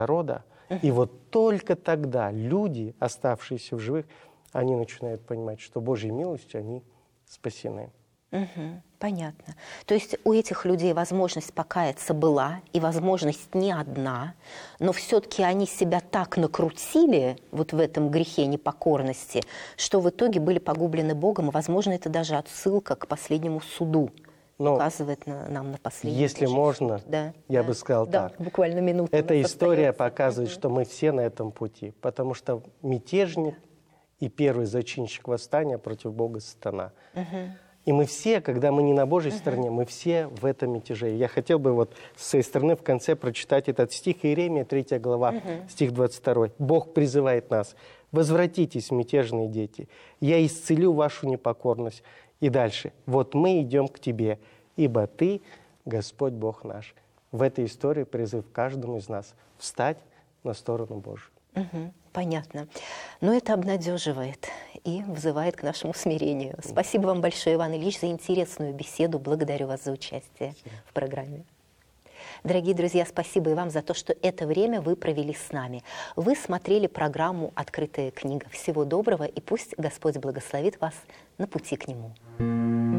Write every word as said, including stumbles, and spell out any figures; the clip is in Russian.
народа. И вот только тогда люди, оставшиеся в живых, они начинают понимать, что Божьей милостью они спасены. Угу, понятно. То есть у этих людей возможность покаяться была, и возможность не одна, но все-таки они себя так накрутили вот в этом грехе непокорности, что в итоге были погублены Богом, и, возможно, это даже отсылка к последнему суду. Но указывает на, нам на последний. Если Божий можно, суд. Да, я да. бы сказал да, так. Буквально минуту. Эта история остается. Показывает, угу. что мы все на этом пути, потому что мятежник и первый зачинщик восстания против Бога сатана. Угу. И мы все, когда мы не на Божьей uh-huh. стороне, мы все в этом мятеже. Я хотел бы вот с своей стороны в конце прочитать этот стих, Иеремия, третья глава, uh-huh. стих двадцать второй. Бог призывает нас: «Возвратитесь, мятежные дети, я исцелю вашу непокорность». И дальше: «Вот мы идем к тебе, ибо ты, Господь Бог наш». В этой истории призыв каждому из нас встать на сторону Божию. Угу, понятно. Но это обнадеживает и вызывает к нашему смирению. Спасибо вам большое, Иван Ильич, за интересную беседу. Благодарю вас за участие спасибо. В программе. Дорогие друзья, спасибо и вам за то, что это время вы провели с нами. Вы смотрели программу «Открытая книга». Всего доброго, и пусть Господь благословит вас на пути к Нему.